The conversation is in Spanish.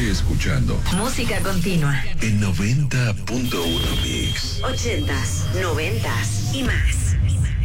escuchando música continua en 90.1 Mix. 80s, 90s y más.